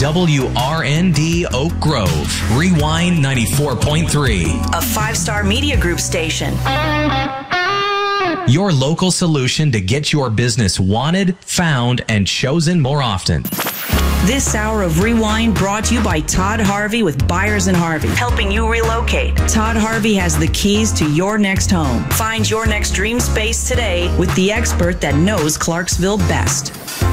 WRND Oak Grove, Rewind 94.3. A 5-star media group station. Your local solution to get your business wanted, found, and chosen more often. This hour of Rewind brought to you by Todd Harvey with Byers and Harvey, helping you relocate. Todd Harvey has the keys to your next home. Find your next dream space today with the expert that knows Clarksville best.